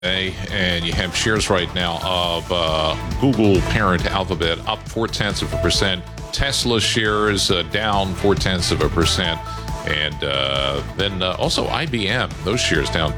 And you have shares right now of Google parent Alphabet up 0.4%. Tesla shares down 0.4%. And then also IBM, those shares down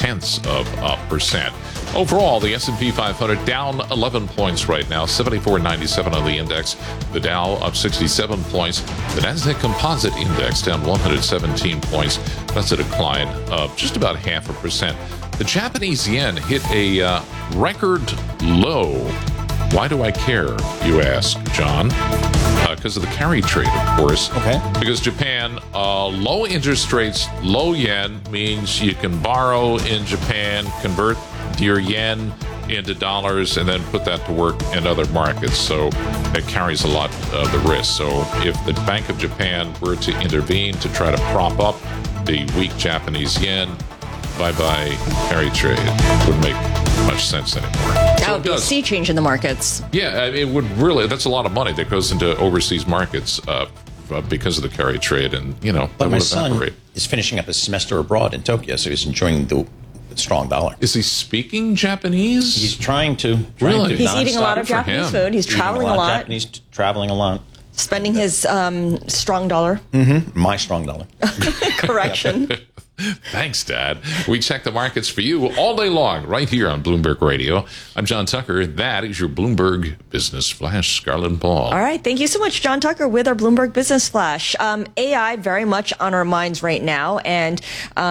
0.2%. Overall, the S&P 500 down 11 points right now, 74.97 on the index. The Dow up 67 points. The Nasdaq Composite Index down 117 points. That's a decline of just about 0.5%. The Japanese yen hit a record low. Why do I care, you ask, John? Because of the carry trade, of course. Okay. Because Japan, low interest rates, low yen means you can borrow in Japan, convert your yen into dollars, and then put that to work in other markets. So it carries a lot of the risk. So if the Bank of Japan were to intervene to try to prop up the weak Japanese yen, bye-bye carry trade. Wouldn't make much sense anymore. That would be a sea change in the markets. Yeah, it would really. That's a lot of money that goes into overseas markets because of the carry trade, and But my son is finishing up his semester abroad in Tokyo, so he's enjoying the strong dollar. Is he speaking Japanese? He's trying to. Really? He's eating a lot of Japanese food. He's traveling a lot. Traveling a lot. Spending his strong dollar. Mm-hmm. My strong dollar. Correction. Thanks, Dad. We check the markets for you all day long right here on Bloomberg Radio. I'm John Tucker. That is your Bloomberg Business Flash. Scarlett and Paul. All right. Thank you so much, John Tucker, with our Bloomberg Business Flash. AI very much on our minds right now. And,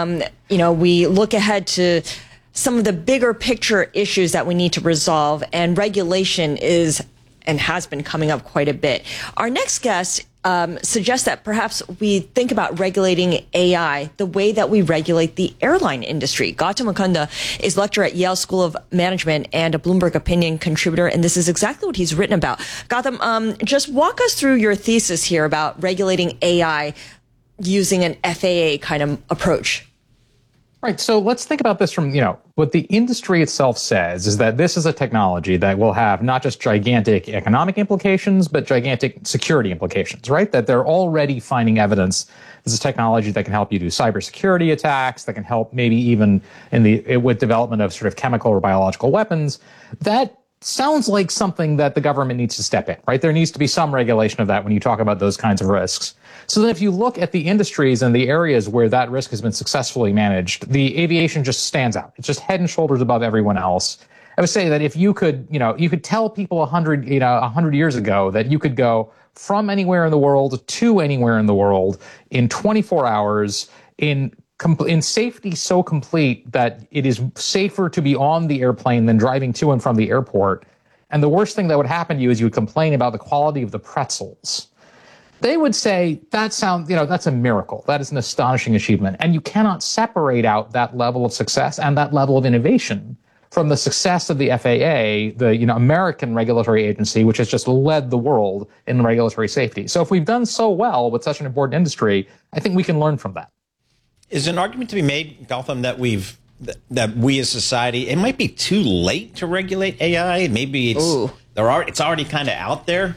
we look ahead to some of the bigger picture issues that we need to resolve. And regulation is and has been coming up quite a bit. Our next guest suggests that perhaps we think about regulating AI the way that we regulate the airline industry. Gautam Mukunda is lecturer at Yale School of Management and a Bloomberg Opinion contributor, and this is exactly what he's written about. Gautam, just walk us through your thesis here about regulating AI using an FAA kind of approach. Right. So let's think about this from, what the industry itself says is that this is a technology that will have not just gigantic economic implications, but gigantic security implications, right? That they're already finding evidence. This is technology that can help you do cybersecurity attacks, that can help maybe even with development of sort of chemical or biological weapons. That sounds like something that the government needs to step in, right? There needs to be some regulation of that when you talk about those kinds of risks. So then if you look at the industries and the areas where that risk has been successfully managed, the aviation just stands out. It's just head and shoulders above everyone else. I would say that if you could, you could tell people 100 years ago that you could go from anywhere in the world to anywhere in the world in 24 hours in safety so complete that it is safer to be on the airplane than driving to and from the airport. And the worst thing that would happen to you is you would complain about the quality of the pretzels. They would say, that's a miracle. That is an astonishing achievement. And you cannot separate out that level of success and that level of innovation from the success of the FAA, the American regulatory agency, which has just led the world in regulatory safety. So if we've done so well with such an important industry, I think we can learn from that. Is an argument to be made, Gautam, that we as society, it might be too late to regulate AI? Maybe it's already kind of out there?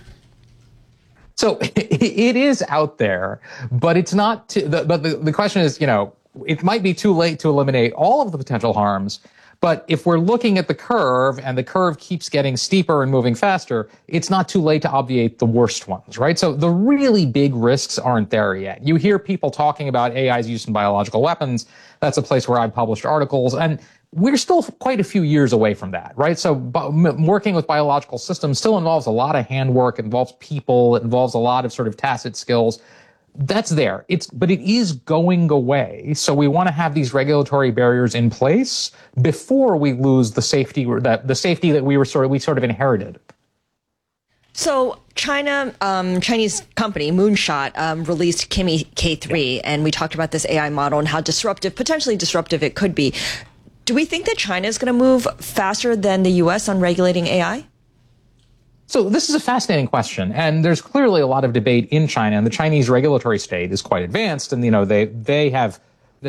So it is out there, but it's not. But the question is, it might be too late to eliminate all of the potential harms. But if we're looking at the curve and the curve keeps getting steeper and moving faster, it's not too late to obviate the worst ones, right? So the really big risks aren't there yet. You hear people talking about AI's use in biological weapons. That's a place where I've published articles, and we're still quite a few years away from that, right? So working with biological systems still involves a lot of handwork, it involves people, it involves a lot of sort of tacit skills. That's there. But it is going away. So we want to have these regulatory barriers in place before we lose the safety that we sort of inherited. So Chinese company Moonshot released Kimi K3, and we talked about this AI model and how potentially disruptive it could be. Do we think that China is going to move faster than the U.S. on regulating AI? So this is a fascinating question, and there's clearly a lot of debate in China, and the Chinese regulatory state is quite advanced, and they have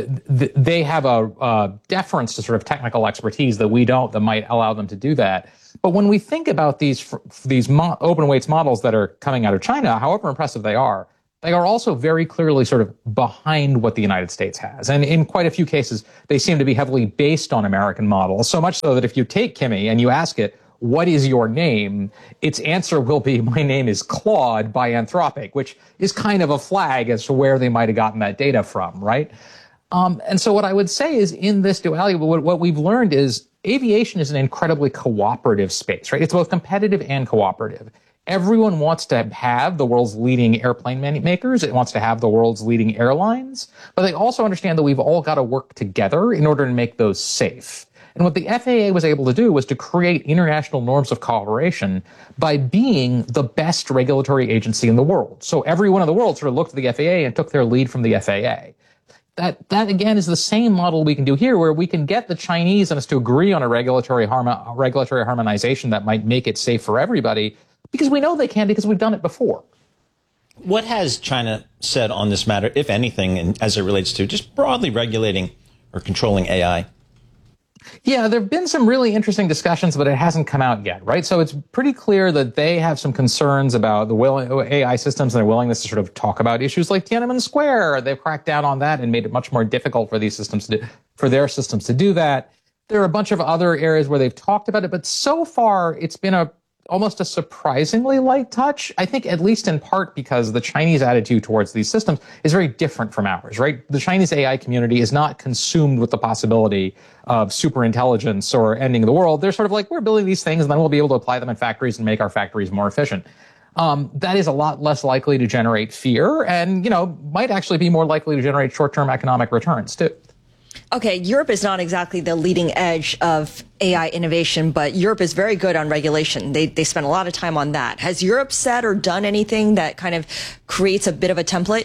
a deference to sort of technical expertise that we don't, that might allow them to do that. But when we think about these open weights models that are coming out of China, however impressive they are, they are also very clearly sort of behind what the United States has. And in quite a few cases, they seem to be heavily based on American models, so much so that if you take Kimi and you ask it, what is your name? Its answer will be, my name is Claude by Anthropic, which is kind of a flag as to where they might have gotten that data from, right? And so what I would say is in this duality, what we've learned is aviation is an incredibly cooperative space, right? It's both competitive and cooperative. Everyone wants to have the world's leading airplane makers. It wants to have the world's leading airlines, but they also understand that we've all got to work together in order to make those safe. And what the FAA was able to do was to create international norms of cooperation by being the best regulatory agency in the world. So everyone in the world sort of looked at the FAA and took their lead from the FAA. That again is the same model we can do here, where we can get the Chinese and us to agree on a regulatory harmonization that might make it safe for everybody, because we know they can, because we've done it before. What has China said on this matter, if anything, and as it relates to just broadly regulating or controlling AI? Yeah, there have been some really interesting discussions, but it hasn't come out yet, right? So it's pretty clear that they have some concerns about the AI systems and their willingness to sort of talk about issues like Tiananmen Square. They've cracked down on that and made it much more difficult for these systems for their systems to do that. There are a bunch of other areas where they've talked about it, but so far it's been almost a surprisingly light touch. I think at least in part because the Chinese attitude towards these systems is very different from ours, right? The Chinese AI community is not consumed with the possibility of super intelligence or ending the world. They're sort of like, we're building these things and then we'll be able to apply them in factories and make our factories more efficient. That is a lot less likely to generate fear and, might actually be more likely to generate short-term economic returns too. Okay, Europe is not exactly the leading edge of AI innovation, but Europe is very good on regulation. They spend a lot of time on that. Has Europe said or done anything that kind of creates a bit of a template?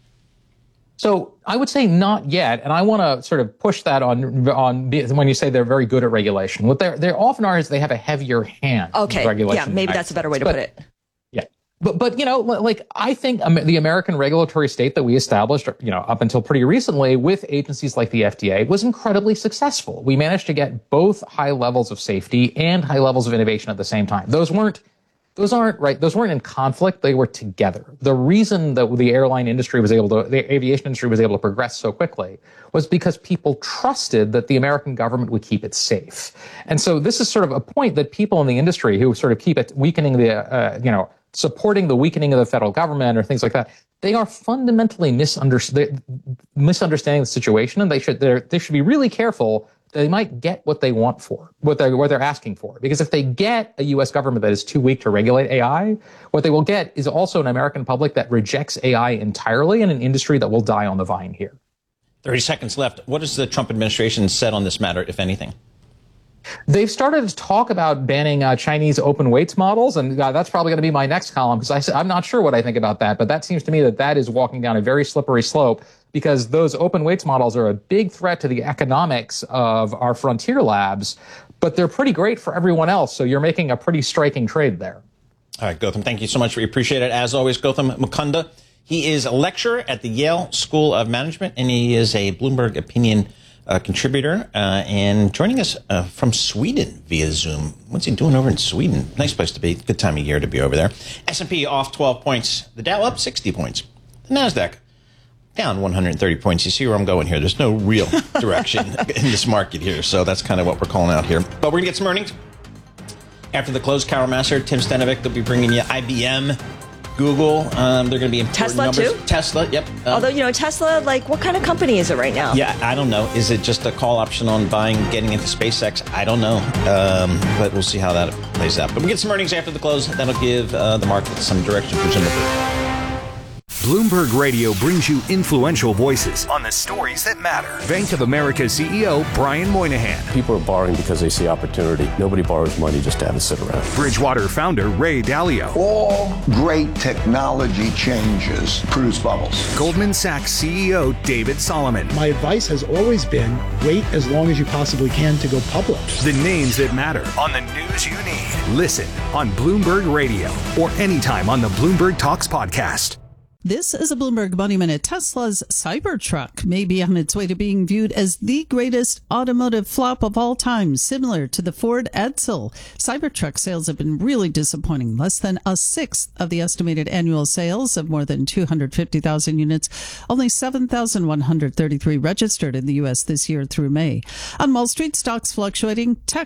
So I would say not yet, and I want to sort of push that on when you say they're very good at regulation. What they often are is they have a heavier hand. Okay, with regulation. yeah, maybe that's a better way to put it. Yeah. But I think the American regulatory state that we established, up until pretty recently with agencies like the FDA was incredibly successful. We managed to get both high levels of safety and high levels of innovation at the same time. Those weren't in conflict. They were together. The reason that the aviation industry was able to progress so quickly was because people trusted that the American government would keep it safe. And so this is sort of a point that people in the industry who sort of keep it weakening supporting the weakening of the federal government or things like that, they are fundamentally misunderstanding the situation, and they should be really careful that they might get what they want for, what they're asking for. Because if they get a U.S. government that is too weak to regulate AI, what they will get is also an American public that rejects AI entirely and an industry that will die on the vine here. 30 seconds left. What has the Trump administration said on this matter, if anything? They've started to talk about banning Chinese open weights models, and that's probably going to be my next column, because I'm not sure what I think about that, but that seems to me that is walking down a very slippery slope, because those open weights models are a big threat to the economics of our frontier labs, but they're pretty great for everyone else, so you're making a pretty striking trade there. All right, Gautam, thank you so much. We appreciate it. As always, Gautam Mukunda. He is a lecturer at the Yale School of Management, and he is a Bloomberg Opinion contributor, and joining us from Sweden via Zoom. What's he doing over in Sweden? Nice place to be. Good time of year to be over there. S&P off 12 points. The Dow up 60 points. The NASDAQ down 130 points. You see where I'm going here. There's no real direction in this market here, so that's kind of what we're calling out here. But we're going to get some earnings. After the close, Carol Massar, Tim Stenovic, they'll be bringing you IBM, Google, they're going to be important Tesla numbers. too? Tesla, yep. Although, Tesla, what kind of company is it right now? Yeah, I don't know. Is it just a call option on getting into SpaceX? I don't know. But we'll see how that plays out. But we get some earnings after the close. That'll give the market some direction, presumably. Bloomberg Radio brings you influential voices on the stories that matter. Bank of America CEO Brian Moynihan. People are borrowing because they see opportunity. Nobody borrows money just to have it sit around. Bridgewater founder Ray Dalio. All great technology changes produce bubbles. Goldman Sachs CEO David Solomon. My advice has always been wait as long as you possibly can to go public. The names that matter on the news you need. Listen on Bloomberg Radio or anytime on the Bloomberg Talks podcast. This is a Bloomberg Money Minute. Tesla's Cybertruck may be on its way to being viewed as the greatest automotive flop of all time, similar to the Ford Edsel. Cybertruck sales have been really disappointing. Less than a sixth of the estimated annual sales of more than 250,000 units. Only 7,133 registered in the U.S. this year through May. On Wall Street, stocks fluctuating. Tech